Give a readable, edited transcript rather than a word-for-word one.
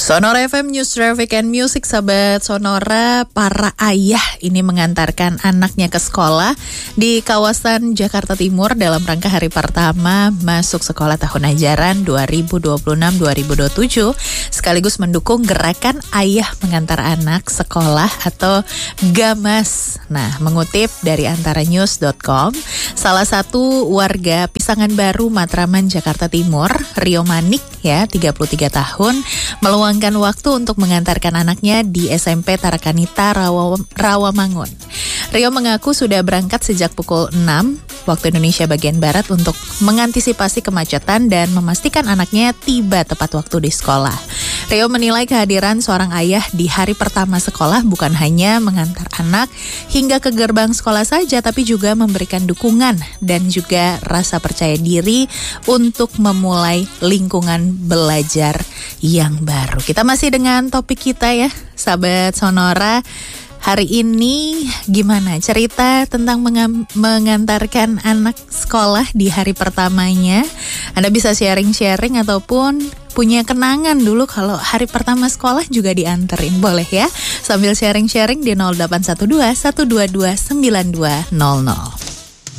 Sonora FM News Traffic and Music, sahabat Sonora. Para ayah ini mengantarkan anaknya ke sekolah di kawasan Jakarta Timur dalam rangka hari pertama masuk sekolah tahun ajaran 2026-2027, sekaligus mendukung gerakan ayah mengantar anak sekolah atau GAMAS. Nah, mengutip dari antaranews.com, salah satu warga Pisangan Baru, Matraman, Jakarta Timur, Rio Manik, 33 tahun, meluangkan waktu untuk mengantarkan anaknya di SMP Tarakanita Rawamangun. Rio mengaku sudah berangkat sejak pukul 6 waktu Indonesia bagian Barat untuk mengantisipasi kemacetan dan memastikan anaknya tiba tepat waktu di sekolah. Rio menilai kehadiran seorang ayah di hari pertama sekolah bukan hanya mengantar anak hingga ke gerbang sekolah saja, tapi juga memberikan dukungan dan juga rasa percaya diri untuk memulai lingkungan belajar yang baru. Kita masih dengan topik kita ya, sahabat Sonora. Hari ini gimana cerita tentang mengantarkan anak sekolah di hari pertamanya? Anda bisa sharing-sharing ataupun punya kenangan dulu kalau hari pertama sekolah juga dianterin. Boleh ya, sambil sharing-sharing di 0812 122 9200.